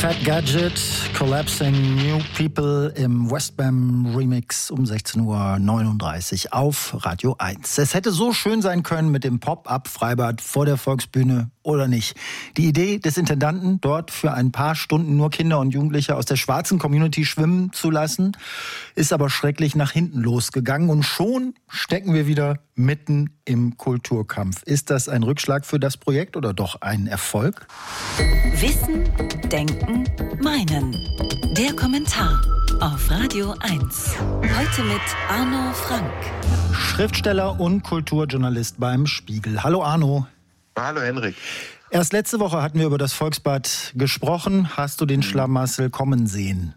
Fat Gadget, Collapsing New People im Westbam Remix um 16:39 Uhr auf Radio 1. Es hätte so schön sein können mit dem Pop-Up-Freibad vor der Volksbühne, oder nicht? Die Idee des Intendanten, dort für ein paar Stunden nur Kinder und Jugendliche aus der schwarzen Community schwimmen zu lassen, ist aber schrecklich nach hinten losgegangen. Und schon stecken wir wieder mitten im Kulturkampf. Ist das ein Rückschlag für das Projekt oder doch ein Erfolg? Wissen, Denken, Meinen. Der Kommentar auf Radio 1. Heute mit Arno Frank. Schriftsteller und Kulturjournalist beim Spiegel. Hallo Arno. Hallo Henrik. Erst letzte Woche hatten wir über das Volksbad gesprochen. Hast du den Schlamassel kommen sehen?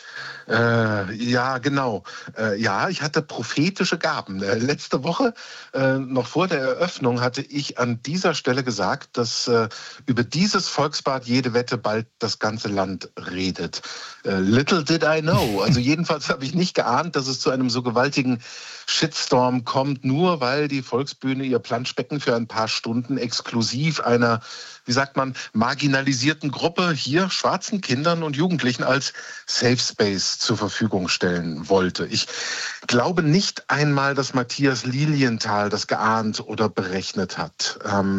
Ja, genau. Ja, ich hatte prophetische Gaben. Letzte Woche, noch vor der Eröffnung, hatte ich an dieser Stelle gesagt, dass über dieses Volksbad jede Wette bald das ganze Land redet. Little did I know. Also jedenfalls habe ich nicht geahnt, dass es zu einem so gewaltigen Shitstorm kommt, nur weil die Volksbühne ihr Planschbecken für ein paar Stunden exklusiv einer, wie sagt man, marginalisierten Gruppe, hier schwarzen Kindern und Jugendlichen als Safe Space zur Verfügung stellen wollte. Ich glaube nicht einmal, dass Matthias Lilienthal das geahnt oder berechnet hat.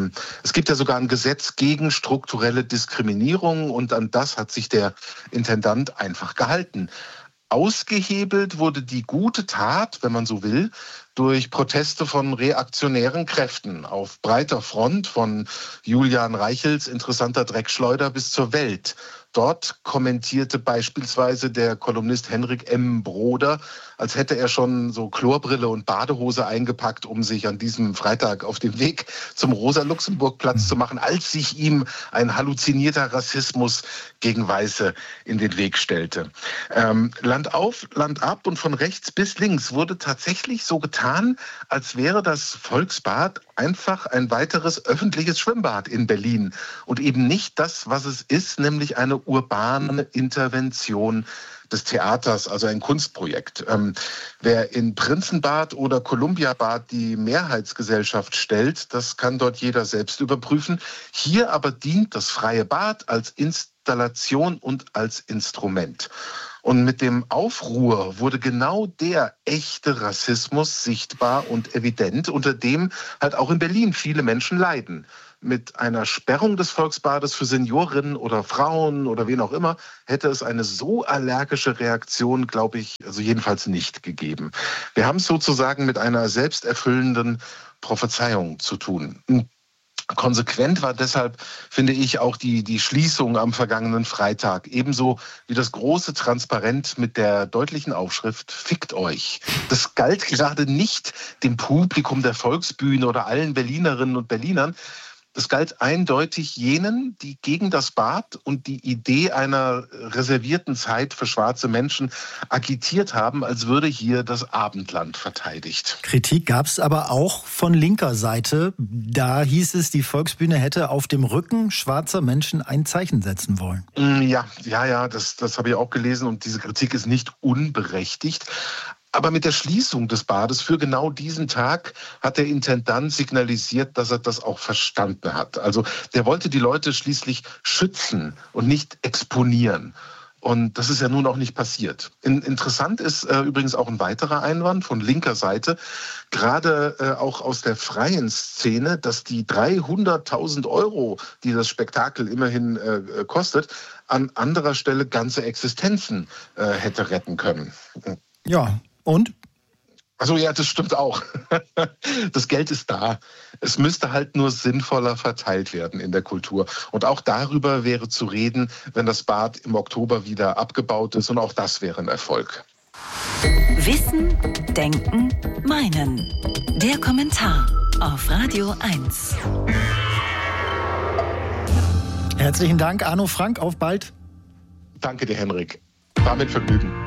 Es gibt ja sogar ein Gesetz gegen strukturelle Diskriminierung und an das hat sich der Intendant einfach gehalten. Ausgehebelt wurde die gute Tat, wenn man so will, durch Proteste von reaktionären Kräften auf breiter Front, von Julian Reichels interessanter Dreckschleuder bis zur Welt. Dort kommentierte beispielsweise der Kolumnist Henrik M. Broder, als hätte er schon so Chlorbrille und Badehose eingepackt, um sich an diesem Freitag auf den Weg zum Rosa-Luxemburg-Platz zu machen, als sich ihm ein halluzinierter Rassismus gegen Weiße in den Weg stellte. Land auf, Land ab und von rechts bis links wurde tatsächlich so getan, als wäre das Volksbad einfach ein weiteres öffentliches Schwimmbad in Berlin und eben nicht das, was es ist, nämlich eine urbane Intervention des Theaters, also ein Kunstprojekt. Wer in Prinzenbad oder Kolumbiabad die Mehrheitsgesellschaft stellt, das kann dort jeder selbst überprüfen. Hier aber dient das freie Bad als Installation und als Instrument. Und mit dem Aufruhr wurde genau der echte Rassismus sichtbar und evident, unter dem halt auch in Berlin viele Menschen leiden. Mit einer Sperrung des Volksbades für Seniorinnen oder Frauen oder wen auch immer hätte es eine so allergische Reaktion, glaube ich, also jedenfalls nicht gegeben. Wir haben es sozusagen mit einer selbsterfüllenden Prophezeiung zu tun. Konsequent war deshalb, finde ich, auch die Schließung am vergangenen Freitag. Ebenso wie das große Transparent mit der deutlichen Aufschrift "Fickt euch". Das galt gerade nicht dem Publikum der Volksbühne oder allen Berlinerinnen und Berlinern. Das galt eindeutig jenen, die gegen das Bad und die Idee einer reservierten Zeit für schwarze Menschen agitiert haben, als würde hier das Abendland verteidigt. Kritik gab es aber auch von linker Seite. Da hieß es, die Volksbühne hätte auf dem Rücken schwarzer Menschen ein Zeichen setzen wollen. Ja, das habe ich auch gelesen und diese Kritik ist nicht unberechtigt. Aber mit der Schließung des Bades für genau diesen Tag hat der Intendant signalisiert, dass er das auch verstanden hat. Also der wollte die Leute schließlich schützen und nicht exponieren. Und das ist ja nun auch nicht passiert. Interessant ist übrigens auch ein weiterer Einwand von linker Seite, gerade auch aus der freien Szene, dass die 300.000 €, die das Spektakel immerhin kostet, an anderer Stelle ganze Existenzen hätte retten können. Ja. Und? Also ja, das stimmt auch. Das Geld ist da. Es müsste halt nur sinnvoller verteilt werden in der Kultur. Und auch darüber wäre zu reden, wenn das Bad im Oktober wieder abgebaut ist. Und auch das wäre ein Erfolg. Wissen, Denken, Meinen. Der Kommentar auf Radio 1. Herzlichen Dank, Arno Frank. Auf bald. Danke dir, Henrik. War mit Vergnügen.